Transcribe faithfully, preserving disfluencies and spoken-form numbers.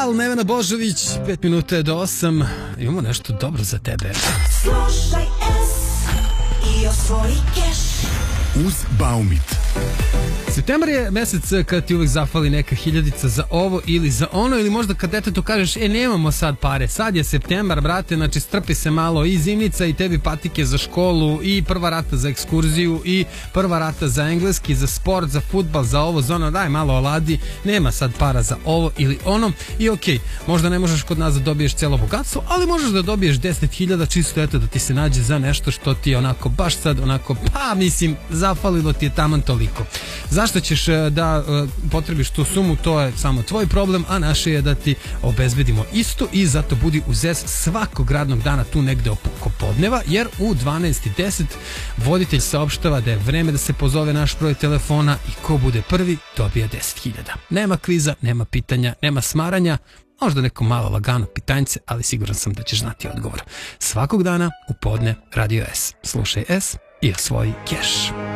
Val, Nevena Božović, pet minuta je do osam, imamo nešto dobro za tebe. Slušaj S i osvoji keš. Uz Baumit. Septembar je mesec kad ti uvek zafali neka hiljadica za ovo ili za ono, ili možda kad detetu kažeš, e nemamo sad pare, sad je septembar, brate, znači strpi se malo, i zimnica i tebi patike za školu i prva rata za ekskurziju i prva rata za engleski, za sport, za fudbal, za ovo, za ono, daj malo oladi, nema sad para za ovo ili ono. I okej, okay, možda ne možeš kod nas da dobiješ celo bogatstvo, ali možeš da dobiješ deset hiljada čisto eto da ti se nađe za nešto što ti je onako baš sad onako, pa mislim, zafalilo ti je taman toliko. Zašto ćeš da uh, potrebiš tu sumu, to je samo tvoj problem, a naše je da ti obezbedimo isto, i zato budi uz S svakog radnog dana tu negde oko podneva, jer u dvanaest i deset voditelj saopštava da je vreme da se pozove naš broj telefona i ko bude prvi dobije deset hiljada. Nema kviza, nema pitanja, nema smaranja, možda neko malo lagano pitanjce, ali siguran sam da ćeš znati odgovor. Svakog dana u podne Radio S. Slušaj S i osvoji keš.